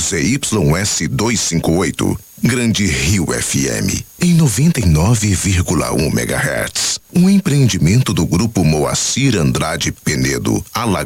ZYS 258, Grande Rio FM, em 99,1 MHz. Um empreendimento do Grupo Moacir Andrade Penedo, Alagoas.